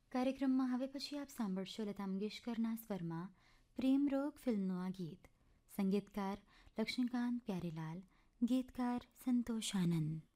કાર્યક્રમમાં હવે પછી આપ સાંભળશો લતા મંગેશકરના સ્વરમાં પ્રેમ રોગ ફિલ્મનું આ ગીત. સંગીતકાર લક્ષ્મીકાંત પ્યારેલાલ, ગીતકાર સંતોષ આનંદ.